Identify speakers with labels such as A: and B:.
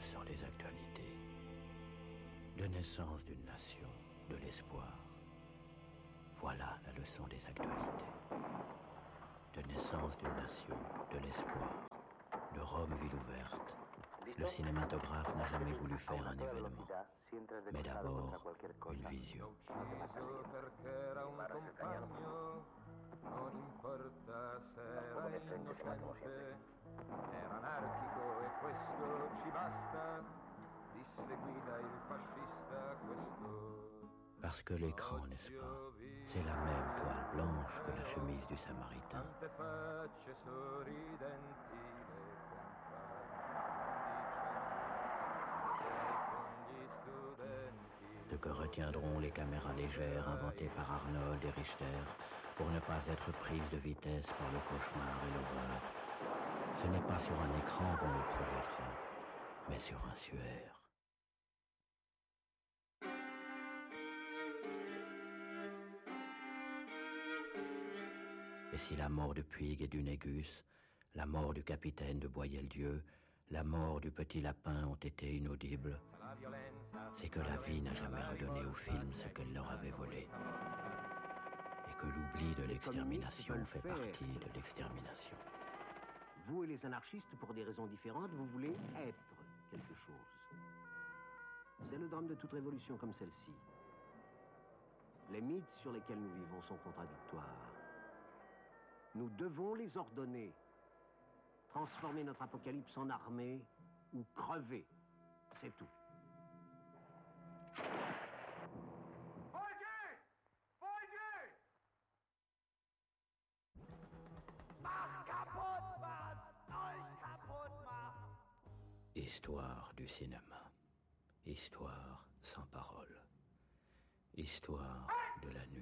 A: leçon des actualités. De naissance d'une nation, de l'espoir. Voilà la leçon des actualités. De naissance d'une nation, de l'espoir. De Rome ville ouverte. Le cinématographe n'a jamais voulu faire un événement, mais d'abord une vision.
B: Non importa se era innocente, era anarchico e questo ci basta, disse Guida il fascista, questo.
A: Parce que l'écran, n'est-ce pas, c'est la même toile blanche que la chemise du Samaritain.
B: Tante facce sorridenti le con gli studenti.
A: Ce que retiendront les caméras légères inventées par Arnold et Richter pour ne pas être prises de vitesse par le cauchemar et l'horreur. Ce n'est pas sur un écran qu'on le projettera, mais sur un suaire. Et si la mort de Puig et du Négus, la mort du capitaine de Boyel-Dieu, la mort du petit lapin ont été inaudibles, c'est que la vie n'a jamais redonné aux films ce qu'elle leur avait volé. Et que l'oubli de l'extermination fait partie de l'extermination.
C: Vous et les anarchistes, pour des raisons différentes, vous voulez être quelque chose. C'est le drame de toute révolution comme celle-ci. Les mythes sur lesquels nous vivons sont contradictoires. Nous devons les ordonner. Transformer notre apocalypse en armée ou crever. C'est tout.
A: Histoire du cinéma. Histoire sans parole. Histoire de la nuit.